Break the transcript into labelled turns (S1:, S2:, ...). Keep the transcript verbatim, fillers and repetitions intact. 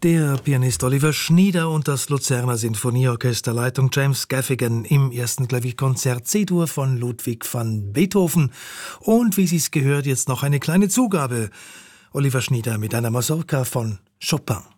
S1: Der Pianist Oliver Schnieder und das Luzerner Sinfonieorchester Leitung James Gaffigan im ersten Klavierkonzert C-Dur von Ludwig van Beethoven. Und wie Sie's gehört, jetzt noch eine kleine Zugabe. Oliver Schnieder mit einer Mazurka von Chopin.